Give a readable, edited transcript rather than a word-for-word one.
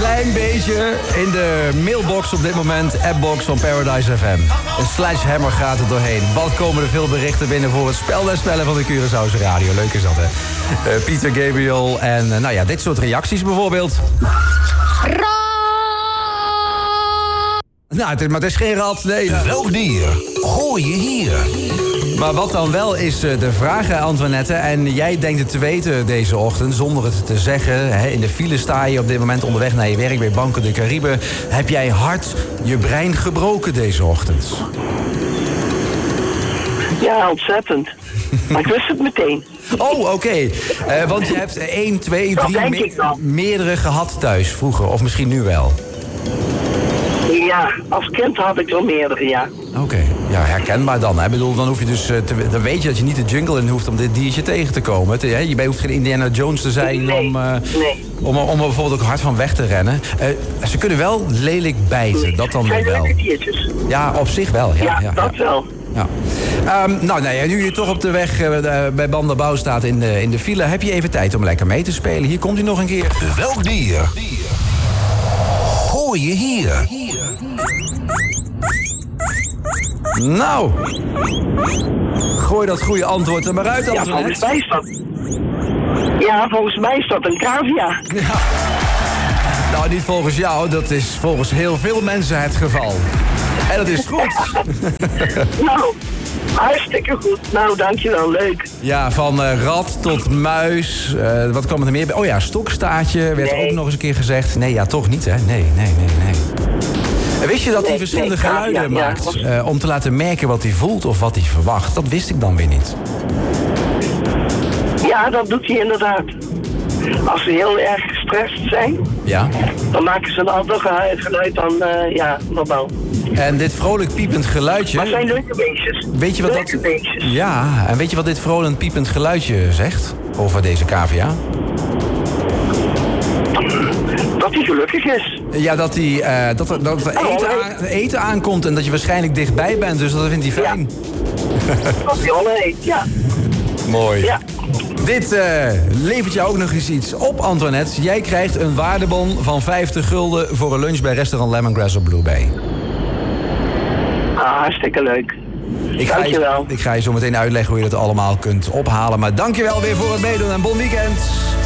klein beetje in de mailbox op dit moment, appbox van Paradise FM. Een sledgehammer gaat er doorheen. Wat komen er veel berichten binnen voor het spel der spellen van de Curaçaose Radio. Leuk is dat, hè? Pieter Gabriel en nou ja, dit soort reacties bijvoorbeeld. Nou, maar het is geen rat, nee. Welk dier hoor je hier? Maar wat dan wel is de vraag, Antoinette. En jij denkt het te weten deze ochtend, zonder het te zeggen. Hè, in de file sta je op dit moment onderweg naar je werk bij Banco de Caribe. Heb jij hard je brein gebroken deze ochtend? Ja, ontzettend. Maar ik wist het meteen. Oh, oké. Want je hebt 1, 2, 3, meerdere gehad thuis vroeger. Of misschien nu wel. Ja, als kind had ik wel meerdere, ja. Oké, ja, herkenbaar dan. Hè? Ik bedoel, dan hoef je dus dan weet je dat je niet de jungle in hoeft om dit diertje tegen te komen. Je hoeft geen Indiana Jones te zijn om er bijvoorbeeld ook hard van weg te rennen. Ze kunnen wel lelijk bijten, dat dan weer wel. Diertjes. Ja, op zich wel. Ja, dat wel. Ja. Nu je toch op de weg bij Banderbouw staat in de file, heb je even tijd om lekker mee te spelen. Hier komt hij nog een keer. Welk dier hoor je hier? Nou, gooi dat goede antwoord er maar uit, Antoinette. Volgens mij is dat een cavia. Ja. Nou, niet volgens jou, dat is volgens heel veel mensen het geval. En dat is goed. Nou, hartstikke goed. Nou, dankjewel, leuk. Ja, van rat tot muis. Wat kwam er meer bij? Oh ja, stokstaartje werd ook nog eens een keer gezegd. Nee, ja, toch niet, hè? Nee. Wist je dat hij verschillende geluiden maakt om te laten merken wat hij voelt of wat hij verwacht? Dat wist ik dan weer niet. Ja, dat doet hij inderdaad. Als ze heel erg gestrest zijn, dan maken ze een ander geluid dan normaal. En dit vrolijk piepend geluidje... Maar het zijn leuke beestjes. Weet je wat leuke beestjes. Ja, en weet je wat dit vrolijk piepend geluidje zegt over deze cavia? Dat hij gelukkig is. Ja, dat er eten aankomt en dat je waarschijnlijk dichtbij bent, dus dat vindt hij fijn. Dat hij al eet, ja. Mooi. Ja. Dit levert jou ook nog eens iets op, Antoinette. Jij krijgt een waardebon van 50 gulden voor een lunch bij restaurant Lemongrass op Blue Bay. Hartstikke leuk. Ik ga je zo meteen uitleggen hoe je dat allemaal kunt ophalen. Maar dankjewel weer voor het meedoen en bon weekend.